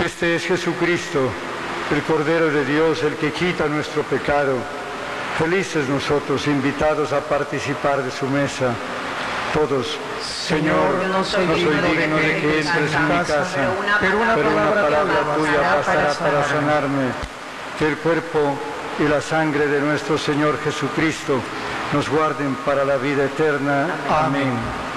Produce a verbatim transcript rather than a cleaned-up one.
Este es Jesucristo, el Cordero de Dios, el que quita nuestro pecado. Felices nosotros, invitados a participar de su mesa. Todos, Señor, no soy digno de que entres en mi casa, pero una palabra tuya bastará para sanarme. Que el cuerpo y la sangre de nuestro Señor Jesucristo nos guarden para la vida eterna. Amén.